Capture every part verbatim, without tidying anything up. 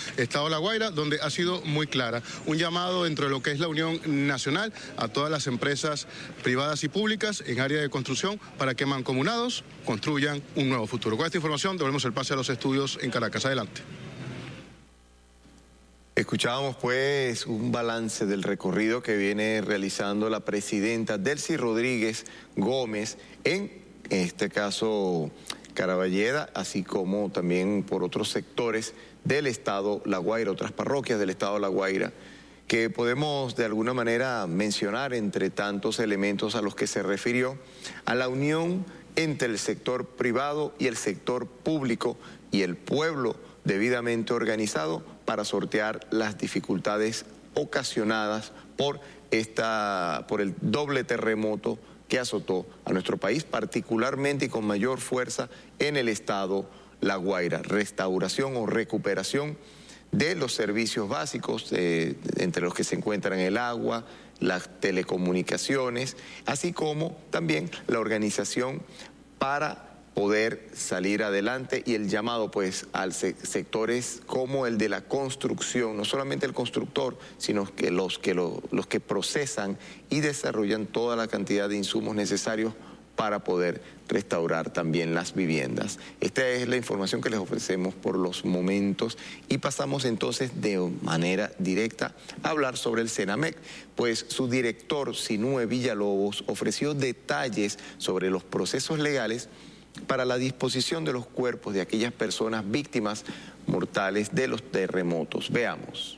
Estado La Guaira, donde ha sido muy clara. Un llamado dentro de lo que es la Unión Nacional a todas las empresas privadas y públicas en área de construcción para que mancomunados construyan un nuevo futuro. Con esta información devolvemos el pase a los estudios en Caracas. Adelante. Escuchábamos pues un balance del recorrido que viene realizando la presidenta Delcy Rodríguez Gómez en, en este caso Caraballeda, así como también por otros sectores del estado La Guaira, otras parroquias del estado La Guaira, que podemos de alguna manera mencionar entre tantos elementos a los que se refirió a la unión entre el sector privado y el sector público y el pueblo debidamente organizado para sortear las dificultades ocasionadas por, esta, por el doble terremoto que azotó a nuestro país, particularmente y con mayor fuerza en el estado La Guaira. Restauración o recuperación de los servicios básicos, eh, entre los que se encuentran el agua, las telecomunicaciones, así como también la organización para poder salir adelante y el llamado pues al se sectores como el de la construcción, no solamente el constructor, sino que los que, lo, los que procesan y desarrollan toda la cantidad de insumos necesarios para poder restaurar también las viviendas. Esta es la información que les ofrecemos por los momentos y pasamos entonces de manera directa a hablar sobre el Senamec, pues su director, Sinúe Villalobos, ofreció detalles sobre los procesos legales para la disposición de los cuerpos de aquellas personas víctimas mortales de los terremotos. Veamos.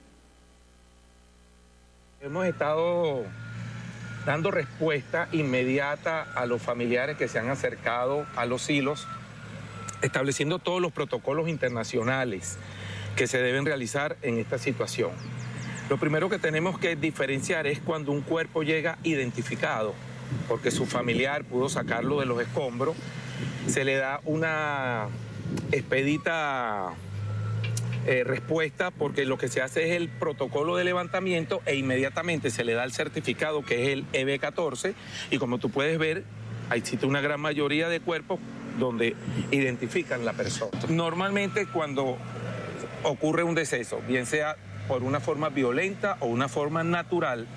Hemos estado dando respuesta inmediata a los familiares que se han acercado a los silos, estableciendo todos los protocolos internacionales que se deben realizar en esta situación. Lo primero que tenemos que diferenciar es cuando un cuerpo llega identificado, porque su familiar pudo sacarlo de los escombros, se le da una expedita eh, respuesta, porque lo que se hace es el protocolo de levantamiento e inmediatamente se le da el certificado, que es el E B catorce, y como tú puedes ver, existe una gran mayoría de cuerpos donde identifican la persona. Normalmente cuando ocurre un deceso, bien sea por una forma violenta o una forma natural,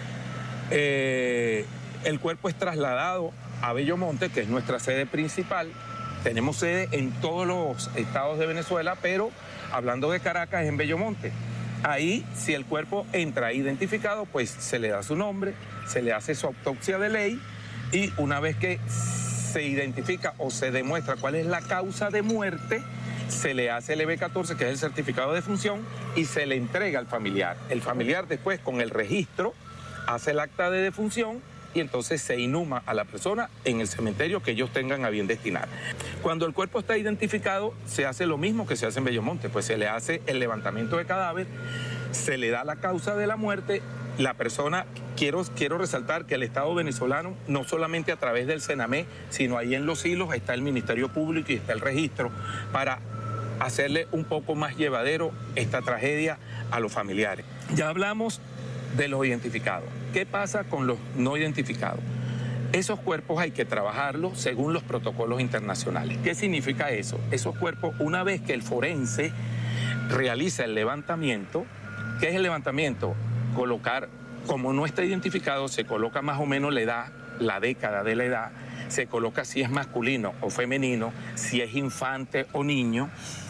eh, el cuerpo es trasladado a Bellomonte, que es nuestra sede principal. Tenemos sede en todos los estados de Venezuela, pero hablando de Caracas es en Bellomonte. Ahí, si el cuerpo entra identificado, pues se le da su nombre, se le hace su autopsia de ley y una vez que se identifica o se demuestra cuál es la causa de muerte, se le hace el E B catorce, que es el certificado de defunción, y se le entrega al familiar. El familiar después, con el registro, hace el acta de defunción y entonces se inhuma a la persona en el cementerio que ellos tengan a bien destinar. Cuando el cuerpo está identificado, se hace lo mismo que se hace en Bellomonte, pues se le hace el levantamiento de cadáver, se le da la causa de la muerte. La persona, quiero, quiero resaltar que el Estado venezolano, no solamente a través del Senamec, sino ahí en los hilos está el Ministerio Público y está el registro, para hacerle un poco más llevadero esta tragedia a los familiares. Ya hablamos de los identificados. ¿Qué pasa con los no identificados? Esos cuerpos hay que trabajarlos según los protocolos internacionales. ¿Qué significa eso? Esos cuerpos, una vez que el forense realiza el levantamiento, ¿qué es el levantamiento? Colocar, como no está identificado, se coloca más o menos la edad, la década de la edad, se coloca si es masculino o femenino, si es infante o niño,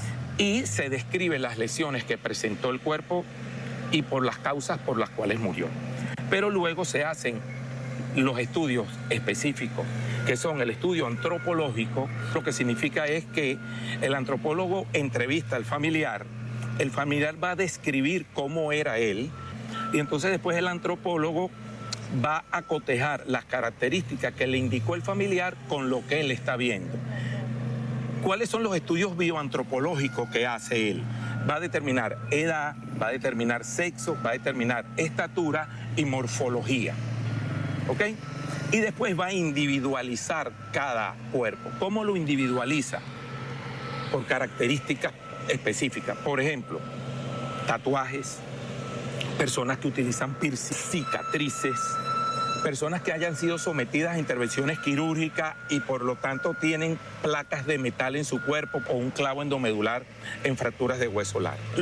y se describen las lesiones que presentó el cuerpo y por las causas por las cuales murió. Pero luego se hacen los estudios específicos, que son el estudio antropológico. Lo que significa es que el antropólogo entrevista al familiar, el familiar va a describir cómo era él, y entonces después el antropólogo va a cotejar las características que le indicó el familiar con lo que él está viendo. ¿Cuáles son los estudios bioantropológicos que hace él? Va a determinar edad, va a determinar sexo, va a determinar estatura y morfología. ¿Ok? Y después va a individualizar cada cuerpo. ¿Cómo lo individualiza? Por características específicas. Por ejemplo, tatuajes, personas que utilizan piercing, cicatrices, personas que hayan sido sometidas a intervenciones quirúrgicas y por lo tanto tienen placas de metal en su cuerpo o un clavo endomedular en fracturas de hueso largo.